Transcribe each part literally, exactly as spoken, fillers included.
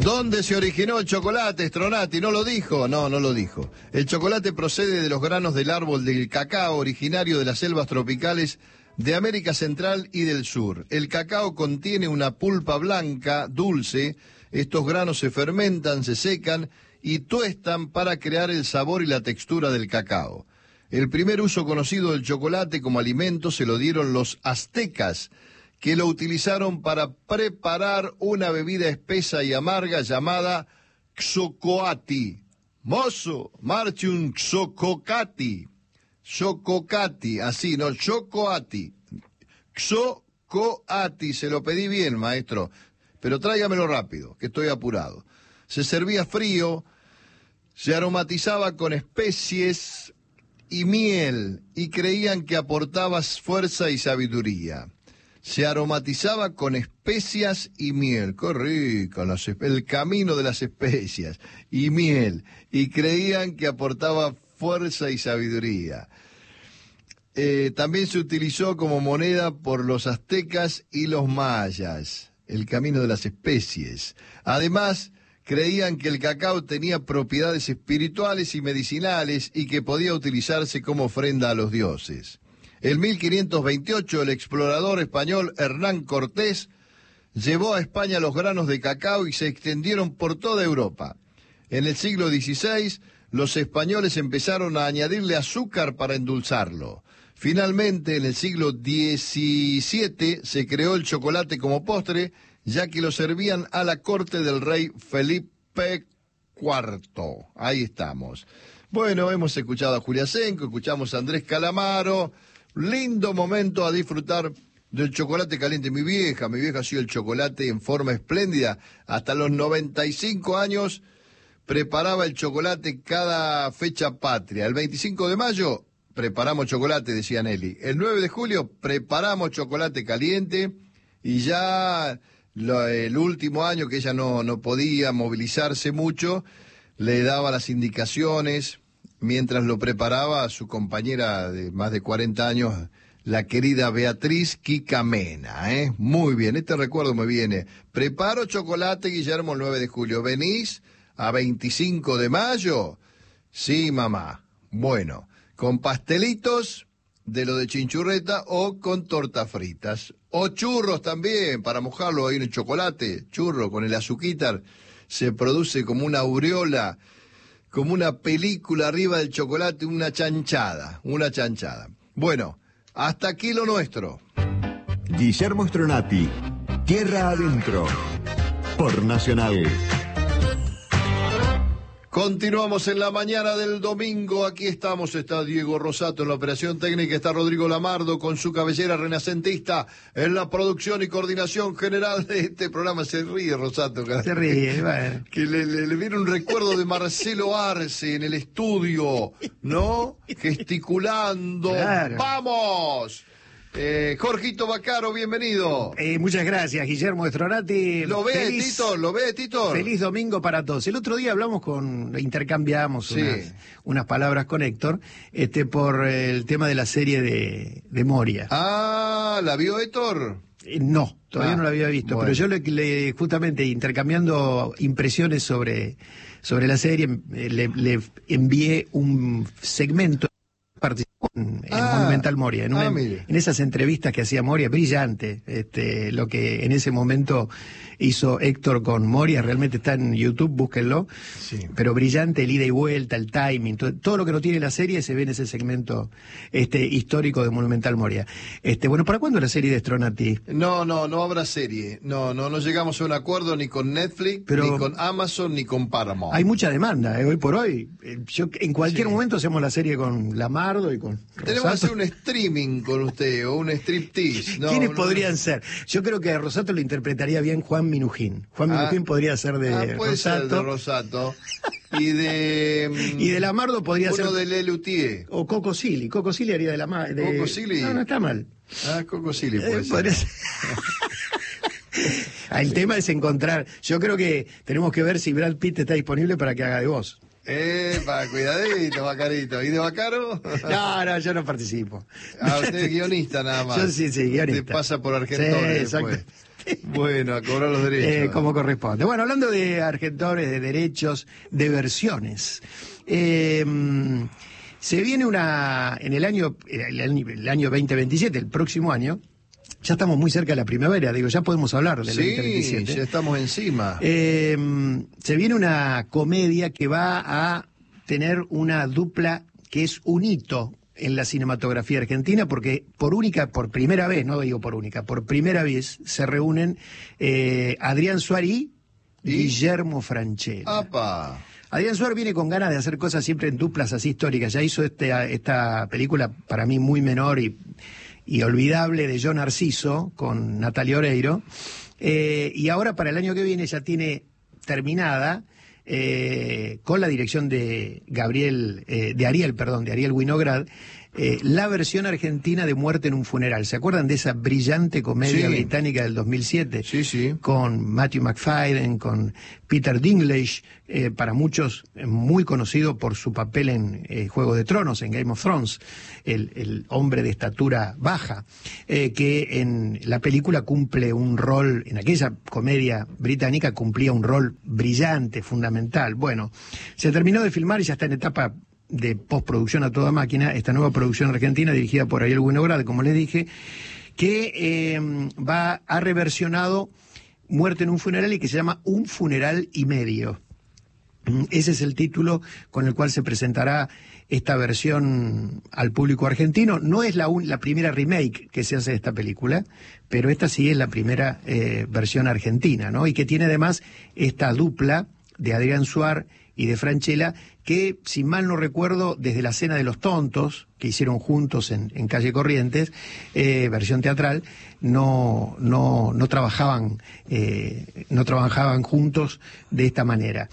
¿Dónde se originó el chocolate, Stronati? ¿No lo dijo? No, no lo dijo. El chocolate procede de los granos del árbol del cacao, originario de las selvas tropicales de América Central y del Sur. El cacao contiene una pulpa blanca, dulce. Estos granos se fermentan, se secan y tuestan para crear el sabor y la textura del cacao. El primer uso conocido del chocolate como alimento se lo dieron los aztecas, que lo utilizaron para preparar una bebida espesa y amarga llamada xocoati. Mozo, marche un xococati. Xococati, así, no, xocoati. Xocoati, se lo pedí bien, maestro, pero tráigamelo rápido, que estoy apurado. Se servía frío, se aromatizaba con especies y miel, y creían que aportaba fuerza y sabiduría. Se aromatizaba con especias y miel. ¡Qué rico! Las, el camino de las especias y miel. Y creían que aportaba fuerza y sabiduría. Eh, también se utilizó como moneda por los aztecas y los mayas. El camino de las especies. Además, creían que el cacao tenía propiedades espirituales y medicinales y que podía utilizarse como ofrenda a los dioses. En mil quinientos veintiocho, el explorador español Hernán Cortés llevó a España los granos de cacao y se extendieron por toda Europa. En el siglo dieciséis, los españoles empezaron a añadirle azúcar para endulzarlo. Finalmente, en el siglo diecisiete, se creó el chocolate como postre, ya que lo servían a la corte del rey Felipe cuarto. Ahí estamos. Bueno, hemos escuchado a Julia Senco, escuchamos a Andrés Calamaro. Lindo momento a disfrutar del chocolate caliente. Mi vieja, mi vieja hacía el chocolate en forma espléndida. Hasta los noventa y cinco años preparaba el chocolate cada fecha patria. El veinticinco de mayo preparamos chocolate, decía Nelly. El nueve de julio preparamos chocolate caliente y ya lo, el último año que ella no, no podía movilizarse mucho, le daba las indicaciones mientras lo preparaba a su compañera de más de cuarenta años, la querida Beatriz Quicamena, ¿eh? Muy bien, este recuerdo me viene. Preparo chocolate, Guillermo, el nueve de julio. ¿Venís a veinticinco de mayo? Sí, mamá. Bueno, con pastelitos de lo de chinchurreta o con tortas fritas. O churros también, para mojarlo ahí en el chocolate. Churro con el azuquitar. Se produce como una aureola, como una película arriba del chocolate, una chanchada, una chanchada. Bueno, hasta aquí lo nuestro. Guillermo Stronati, Tierra Adentro, por Nacional. Continuamos en la mañana del domingo, aquí estamos, está Diego Rosato en la operación técnica, está Rodrigo Lamardo con su cabellera renacentista en la producción y coordinación general de este programa. Se ríe Rosato. Se ríe, bueno. Que le, le, le viene un recuerdo de Marcelo Arce en el estudio, ¿no? Gesticulando. Claro. ¡Vamos! Eh, Jorgito Bacaro, bienvenido. Eh, muchas gracias, Guillermo Stronati. ¿Lo ve, feliz, Tito? ¿Lo ve, Tito? Feliz domingo para todos. El otro día hablamos con, intercambiamos Sí. unas, unas palabras con Héctor, este, por el tema de la serie de, de Moria. Ah, ¿la vio Héctor? Eh, no, todavía Ah, no lo había visto, bueno. pero yo le, le- justamente intercambiando impresiones sobre, sobre la serie, eh, le, le envié un segmento participó en, en Ah, Monumental Moria, en, una- ah, mire. en esas entrevistas que hacía Moria, brillante, este, lo que en ese momento hizo Héctor con Moria, realmente está en YouTube, búsquenlo, Sí. pero brillante, el ida y vuelta, el timing, todo, todo lo que no tiene la serie se ve en ese segmento este, histórico de Monumental Moria. Este, bueno, ¿para cuándo la serie de Stronati? No, no, no habrá serie. No, no, no llegamos a un acuerdo ni con Netflix, Pero- ni con Amazon, ni con Paramount. Hay mucha demanda, eh, hoy por hoy. Eh, yo, en cualquier Sí. momento hacemos la serie con Lamardo y con Tenemos que Rosato. hacer un streaming con usted, o un striptease. No, ¿Quiénes no, podrían no. ser? Yo creo que a Rosato lo interpretaría bien Juan Minujín. Juan Ah. Minujín podría ser de Ah, puede ser Rosato. de Rosato. Y de... mm, Y de Lamardo podría uno ser... de Lelutier. O Coco Silly. Coco Silly haría de la ma- de... Coco Silly. No, no está mal. Ah, Coco Silly puede Eh, ser. podría ser. Ah, el tema es encontrar... Yo creo que tenemos que ver si Brad Pitt está disponible para que haga de voz. Eh, pa, cuidadito, Bacarito. ¿Y de Bacaro? No, no, yo no participo. Ah, usted es guionista nada más. Yo sí, sí, guionista. Te pasa por Argentina Sí, después. exacto. Bueno, a cobrar los derechos. Eh, como corresponde. Bueno, hablando de argentores, de derechos, de versiones. Eh, se viene una, en el año, el año, el año veinte veintisiete, el próximo año, ya estamos muy cerca de la primavera, digo, ya podemos hablar del Sí, veinte veintisiete. ya estamos encima. Eh, se viene una comedia que va a tener una dupla que es un hito en la cinematografía argentina, porque por única, por primera vez, no digo por única, por primera vez se reúnen eh, Adrián Suárez y ¿Y? Guillermo Francella. ¡Apa! Adrián Suárez viene con ganas de hacer cosas siempre en duplas así históricas. Ya hizo este, esta película para mí muy menor y, y olvidable de Yo Narciso con Natalia Oreiro. Eh, y ahora para el año que viene ya tiene terminada eh, con la dirección de Gabriel, eh, de Ariel, perdón, de Ariel Winograd, eh, la versión argentina de Muerte en un funeral. ¿Se acuerdan de esa brillante comedia Sí. británica del dos mil siete? Sí, sí. Con Matthew McFadden, con Peter Dinklage, eh, para muchos eh, muy conocido por su papel en eh, Juego de Tronos, en Game of Thrones, el, el hombre de estatura baja, eh, que en la película cumple un rol, en aquella comedia británica cumplía un rol brillante, fundamental. Bueno, se terminó de filmar y ya está en etapa de postproducción a toda máquina, esta nueva producción argentina dirigida por Ariel Winograd, como les dije, que eh, va ha reversionado Muerte en un funeral y que se llama Un funeral y medio. Ese es el título con el cual se presentará esta versión al público argentino. No es la, un, la primera remake que se hace de esta película, pero esta sí es la primera eh, versión argentina, ¿no? Y que tiene además esta dupla de Adrián Suárez y de Francella, que, si mal no recuerdo, desde la Cena de los Tontos, que hicieron juntos en, en Calle Corrientes, eh, versión teatral, no, no, no trabajaban, eh, no trabajaban juntos de esta manera.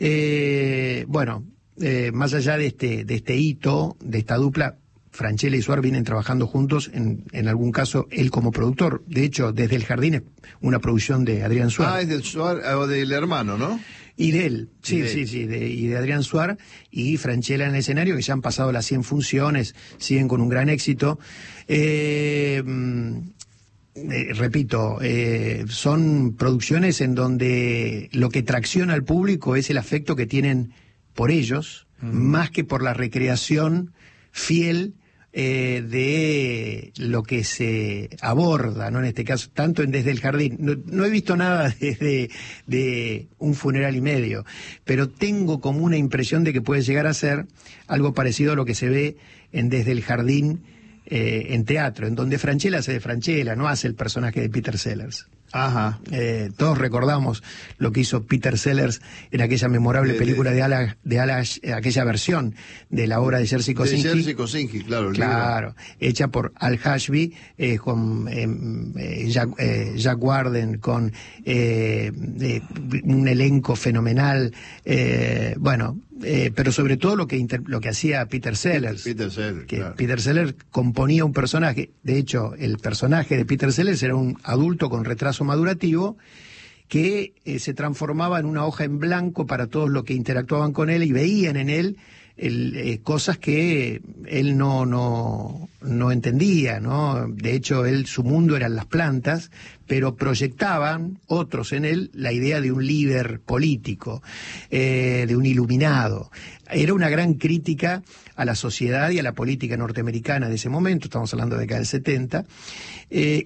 Eh, bueno, eh, más allá de este, de este hito, de esta dupla, Francella y Suárez vienen trabajando juntos, en, en algún caso él como productor. De hecho, Desde el Jardín es una producción de Adrián Suárez. Ah, es del, Suárez, o del hermano, ¿no? Y de él, sí, de sí, él. sí, de, y de Adrián Suárez y Francella en el escenario, que ya han pasado las cien funciones, siguen con un gran éxito. Eh, eh, repito, eh, son producciones en donde lo que tracciona al público es el afecto que tienen por ellos, mm. más que por la recreación fiel Eh, de lo que se aborda, ¿no? En este caso, tanto en Desde el Jardín. No, no he visto nada desde de Un funeral y medio, pero tengo como una impresión de que puede llegar a ser algo parecido a lo que se ve en Desde el Jardín eh, en teatro, en donde Francella hace de Francella, no hace el personaje de Peter Sellers. Ajá. Eh, todos recordamos lo que hizo Peter Sellers en aquella memorable de, película de, de Ala, de Ala, eh, aquella versión de la obra de Jerzy Kosinski. De Jerzy Kosinski, claro. El claro, libro. Hecha por Al Hashby, eh, con eh, eh, Jack, eh, Jack Warden, con eh, eh, un elenco fenomenal. Eh, bueno, eh, pero sobre todo lo que inter, lo que hacía Peter Sellers. Peter Sellers, que claro. Peter Sellers componía un personaje. De hecho, el personaje de Peter Sellers era un adulto con retraso madurativo que eh, se transformaba en una hoja en blanco para todos los que interactuaban con él y veían en él el, eh, cosas que él no, no, no entendía, ¿no? De hecho, él, su mundo eran las plantas, pero proyectaban otros en él la idea de un líder político, eh, de un iluminado. Era una gran crítica a la sociedad y a la política norteamericana de ese momento, estamos hablando de década del setenta, eh,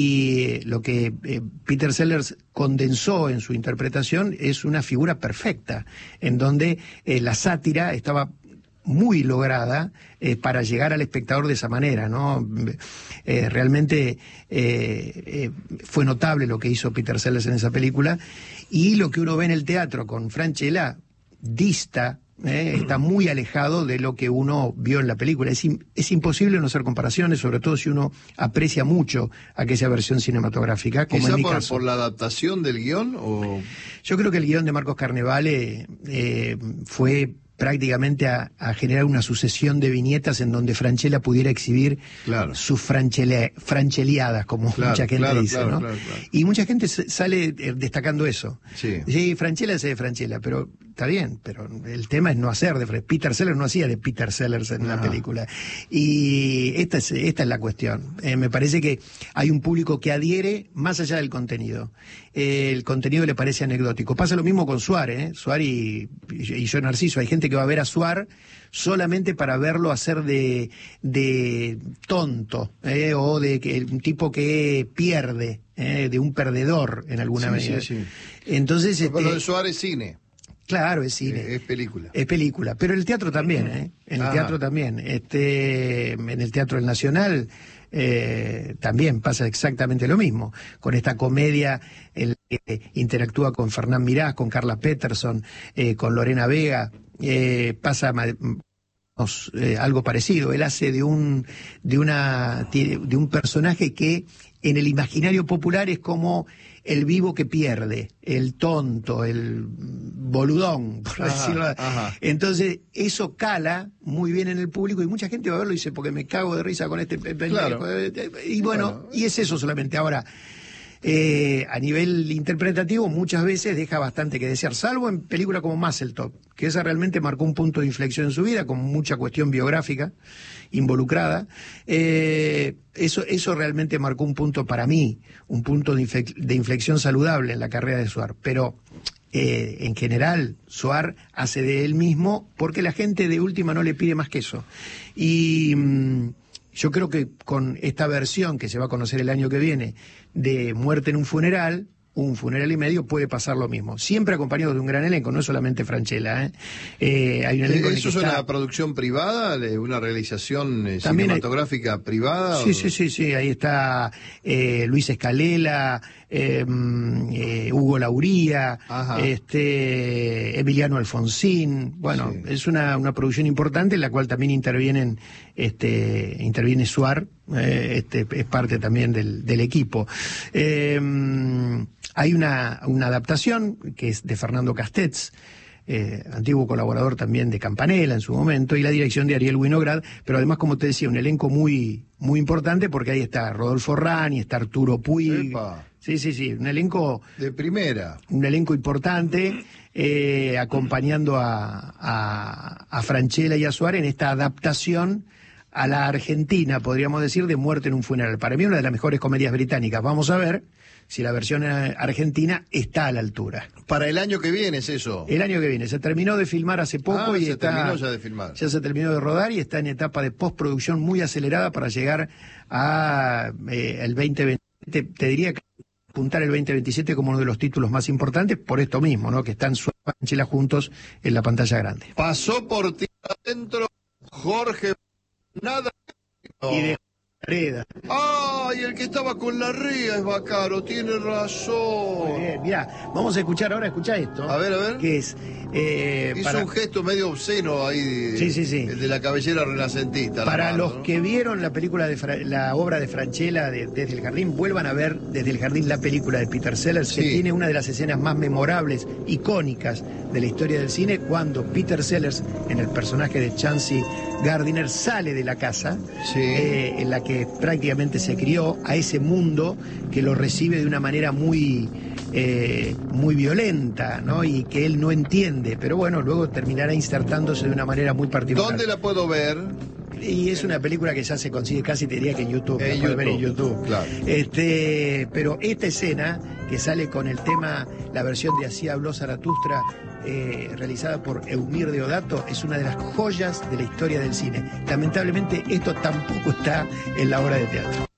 y lo que eh, Peter Sellers condensó en su interpretación es una figura perfecta, en donde eh, la sátira estaba muy lograda eh, para llegar al espectador de esa manera, ¿no? Eh, realmente eh, eh, fue notable lo que hizo Peter Sellers en esa película, y lo que uno ve en el teatro con Francella dista, eh, está muy alejado de lo que uno vio en la película. Es, in, es imposible no hacer comparaciones, sobre todo si uno aprecia mucho aquella versión cinematográfica, como ¿Quizá en mi por, caso. por la adaptación del guión? O... Yo creo que el guión de Marcos Carnevale eh, fue prácticamente a, a generar una sucesión de viñetas en donde Francella pudiera exhibir claro. sus franchele, francheleadas, como claro, mucha gente claro, dice, claro, ¿no? Claro, claro. Y mucha gente sale destacando eso. Sí. Sí, Francella es de Francella, pero está bien, pero el tema es no hacer de Fred. Peter Sellers no hacía de Peter Sellers en la película. Y esta es, esta es la cuestión. Eh, me parece que hay un público que adhiere más allá del contenido. Eh, el contenido le parece anecdótico. Pasa lo mismo con Suárez, ¿eh? Suárez y, y yo Narciso. Hay gente que va a ver a Suárez solamente para verlo hacer de, de tonto, ¿eh? O de que un tipo que pierde, ¿eh? De un perdedor en alguna sí, medida. Sí, sí. Entonces, Pero este, lo de Suárez es cine. Claro, es cine. Eh, es película. Es película. Pero el teatro también, ¿eh? En el Ajá. teatro también. Este, en el Teatro del Nacional eh, también pasa exactamente lo mismo. Con esta comedia, el que interactúa con Fernán Mirás, con Carla Peterson, eh, con Lorena Vega, eh, pasa eh, algo parecido. Él hace de un, de una, de un personaje que en el imaginario popular es como el vivo que pierde, el tonto, el boludón, por Ajá, decirlo. ajá. Entonces, eso cala muy bien en el público y mucha gente va a verlo y dice, porque me cago de risa con este pendejo. Claro. Y bueno, Bueno. y es eso solamente. Ahora, eh, a nivel interpretativo, muchas veces deja bastante que desear, salvo en películas como Muscletop, que esa realmente marcó un punto de inflexión en su vida, con mucha cuestión biográfica involucrada. Eh, eso, eso realmente marcó un punto para mí, un punto de, inflex- de inflexión saludable en la carrera de Suar. Pero eh, en general, Suar hace de él mismo porque la gente de última no le pide más que eso. Y mmm, yo creo que con esta versión que se va a conocer el año que viene de Muerte en un funeral, un funeral y medio, puede pasar lo mismo. Siempre acompañado de un gran elenco, no es solamente Francella. ¿eh? Eh, hay un elenco en el ¿Eso que es está... una producción privada, una realización eh, También hay- cinematográfica privada? Sí, o- sí, sí, sí, ahí está eh, Luis Escalela, eh, eh, Hugo Lauría, Ajá. este Emiliano Alfonsín. Bueno, Sí. es una, una producción importante en la cual también intervienen, este, interviene Suar, eh, este, es parte también del, del equipo. Eh, hay una, una adaptación que es de Fernando Castells, eh, antiguo colaborador también de Campanella en su momento, y la dirección de Ariel Winograd, pero además, como te decía, un elenco muy, muy importante, porque ahí está Rodolfo Rani, está Arturo Puig. Epa. Sí, sí, sí, un elenco, De primera. un elenco importante, eh, acompañando a, a, a Francella y a Suárez en esta adaptación a la Argentina, podríamos decir, de Muerte en un funeral. Para mí, una de las mejores comedias británicas. Vamos a ver si la versión eh, argentina está a la altura. Para el año que viene es eso. El año que viene. Se terminó de filmar hace poco Ah, y se está, terminó ya de filmar. ya se terminó de rodar y está en etapa de postproducción muy acelerada para llegar a eh, el veinte veinte. Te, te diría que apuntar el veinte veintisiete como uno de los títulos más importantes por esto mismo, ¿no? Que están Suárez y Francella juntos en la pantalla grande. Pasó por ti adentro Jorge Nada. Y de Reda. ¡Ay, el que estaba con la ría es Bacaro! Tiene Muy razón. bien, mirá, vamos a escuchar ahora, escuchá esto. A ver, a ver. Que es eh, Hizo para, un gesto medio obsceno ahí. Sí, sí, sí. El de la cabellera renacentista. la para mano, los ¿no? que vieron la película de Fra- la obra de Francella de Desde el Jardín, vuelvan a ver Desde el Jardín la película de Peter Sellers, que Sí. tiene una de las escenas más memorables, icónicas de la historia del cine, cuando Peter Sellers, en el personaje de Chancey Gardiner, sale de la casa Sí. eh, en la que prácticamente se crió, a ese mundo que lo recibe de una manera muy, eh, muy violenta, ¿no? Y que él no entiende, pero bueno, luego terminará insertándose de una manera muy particular. ¿Dónde la puedo ver? Y es una película que ya se consigue, casi te diría que en YouTube, En la puedes ver en YouTube, YouTube. claro. Este, pero esta escena que sale con el tema, la versión de Así habló Zaratustra, eh, realizada por Eumir Deodato, es una de las joyas de la historia del cine. Lamentablemente esto tampoco está en la obra de teatro.